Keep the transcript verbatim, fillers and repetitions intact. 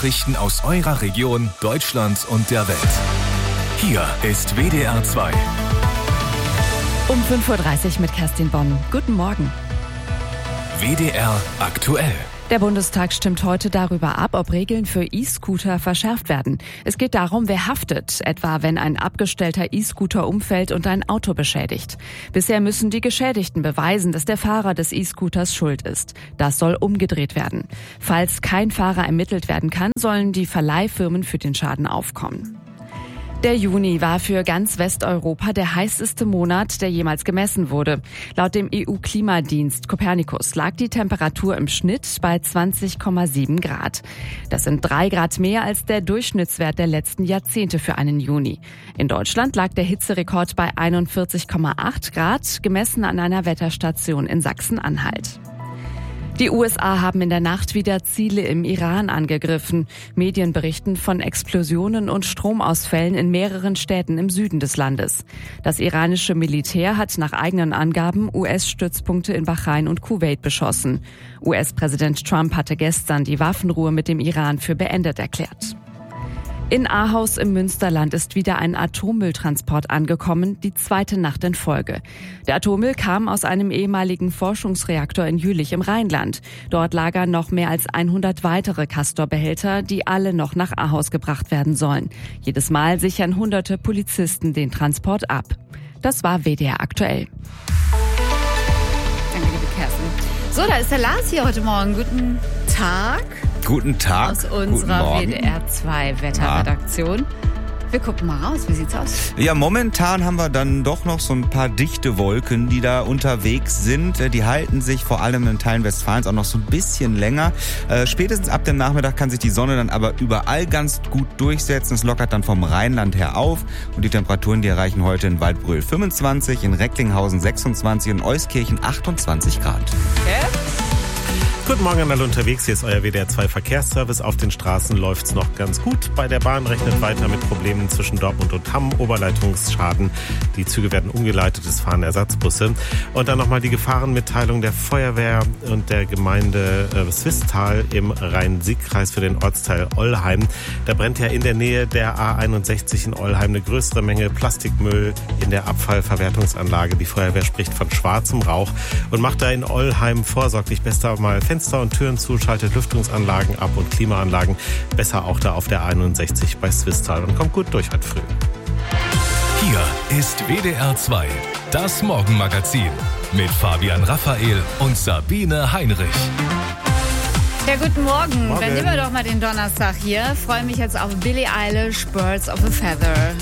Nachrichten aus eurer Region, Deutschland und der Welt. Hier ist W D R zwei. Um fünf Uhr dreißig mit Kerstin Bonn. Guten Morgen. W D R aktuell. Der Bundestag stimmt heute darüber ab, ob Regeln für E-Scooter verschärft werden. Es geht darum, wer haftet, etwa wenn ein abgestellter E-Scooter umfällt und ein Auto beschädigt. Bisher müssen die Geschädigten beweisen, dass der Fahrer des E-Scooters schuld ist. Das soll umgedreht werden. Falls kein Fahrer ermittelt werden kann, sollen die Verleihfirmen für den Schaden aufkommen. Der Juni war für ganz Westeuropa der heißeste Monat, der jemals gemessen wurde. Laut dem E U-Klimadienst Copernicus lag die Temperatur im Schnitt bei zwanzig Komma sieben Grad. Das sind drei Grad mehr als der Durchschnittswert der letzten Jahrzehnte für einen Juni. In Deutschland lag der Hitzerekord bei einundvierzig Komma acht Grad, gemessen an einer Wetterstation in Sachsen-Anhalt. Die U S A haben in der Nacht wieder Ziele im Iran angegriffen. Medien berichten von Explosionen und Stromausfällen in mehreren Städten im Süden des Landes. Das iranische Militär hat nach eigenen Angaben U S-Stützpunkte in Bahrain und Kuwait beschossen. U S-Präsident Trump hatte gestern die Waffenruhe mit dem Iran für beendet erklärt. In Ahaus im Münsterland ist wieder ein Atommülltransport angekommen, die zweite Nacht in Folge. Der Atommüll kam aus einem ehemaligen Forschungsreaktor in Jülich im Rheinland. Dort lagern noch mehr als hundert weitere Castor-Behälter, die alle noch nach Ahaus gebracht werden sollen. Jedes Mal sichern hunderte Polizisten den Transport ab. Das war W D R aktuell. Danke, liebe Kerstin. So, da ist der Lars hier heute Morgen. Guten Tag. Guten Tag. Aus unserer W D R zwei Wetterredaktion. Wir gucken mal raus. Wie sieht's aus? Ja, momentan haben wir dann doch noch so ein paar dichte Wolken, die da unterwegs sind. Die halten sich vor allem in Teilen Westfalens auch noch so ein bisschen länger. Äh, spätestens ab dem Nachmittag kann sich die Sonne dann aber überall ganz gut durchsetzen. Es lockert dann vom Rheinland her auf. Und die Temperaturen, die erreichen heute in Waldbröl fünfundzwanzig, in Recklinghausen sechsundzwanzig und in Euskirchen achtundzwanzig Grad. Okay. Guten Morgen an alle unterwegs, hier ist euer W D R zwei Verkehrsservice. Auf den Straßen läuft's noch ganz gut. Bei der Bahn rechnet weiter mit Problemen zwischen Dortmund und Hamm, Oberleitungsschaden. Die Züge werden umgeleitet, es fahren Ersatzbusse. Und dann nochmal die Gefahrenmitteilung der Feuerwehr und der Gemeinde äh, Swisttal im Rhein-Sieg-Kreis für den Ortsteil Ollheim. Da brennt ja in der Nähe der A einundsechzig in Ollheim eine größere Menge Plastikmüll in der Abfallverwertungsanlage. Die Feuerwehr spricht von schwarzem Rauch und macht da in Ollheim vorsorglich besser mal Fenster und Türen zu, schaltet Lüftungsanlagen ab und Klimaanlagen. Besser auch da auf der einundsechzig bei Swisttal und kommt gut durch heute früh. Hier ist W D R zwei, das Morgenmagazin mit Fabian Raphael und Sabine Heinrich. Ja, guten Morgen. Morgen. Dann nehmen wir doch mal den Donnerstag hier. Freue mich jetzt auf Billie Eilish, Birds of a Feather.